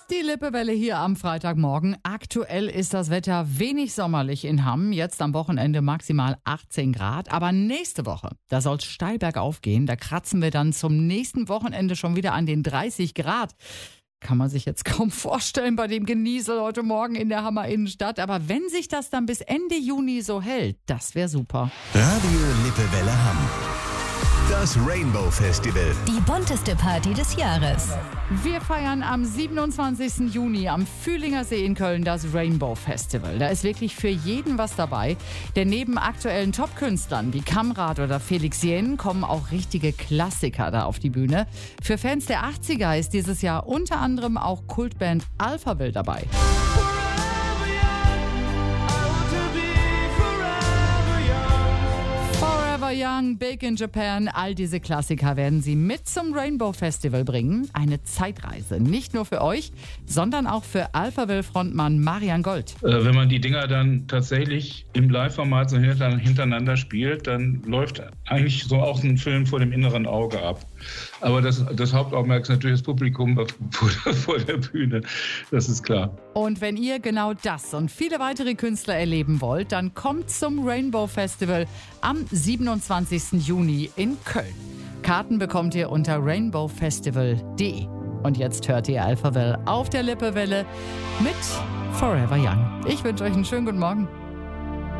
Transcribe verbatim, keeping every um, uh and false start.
Die Lippewelle hier am Freitagmorgen. Aktuell ist das Wetter wenig sommerlich in Hamm. Jetzt am Wochenende maximal achtzehn Grad. Aber nächste Woche, da soll es steil bergauf gehen. Da kratzen wir dann zum nächsten Wochenende schon wieder an den dreißig Grad. Kann man sich jetzt kaum vorstellen bei dem Geniesel heute Morgen in der Hammer Innenstadt. Aber wenn sich das dann bis Ende Juni so hält, das wäre super. Radio Lippewelle Hamm. Das Rainbow Festival. Die bunteste Party des Jahres. Wir feiern am siebenundzwanzigsten Juni am Fühlinger See in Köln das Rainbow Festival. Da ist wirklich für jeden was dabei. Denn neben aktuellen Top-Künstlern wie Kamrat oder Felix Jähn kommen auch richtige Klassiker da auf die Bühne. Für Fans der achtziger ist dieses Jahr unter anderem auch Kultband Alphaville dabei. Young, Big in Japan, all diese Klassiker werden sie mit zum Rainbow Festival bringen. Eine Zeitreise, nicht nur für euch, sondern auch für Alphaville-Frontmann Marian Gold. Äh, wenn man die Dinger dann tatsächlich im Live-Format so hintereinander spielt, dann läuft eigentlich so auch ein Film vor dem inneren Auge ab. Aber das, das Hauptaugenmerk ist natürlich das Publikum vor, vor der Bühne, das ist klar. Und wenn ihr genau das und viele weitere Künstler erleben wollt, dann kommt zum Rainbow Festival am siebenundzwanzigsten Juni in Köln. Karten bekommt ihr unter rainbow festival punkt de. Und jetzt hört ihr Alphaville auf der Lippewelle mit Forever Young. Ich wünsche euch einen schönen guten Morgen.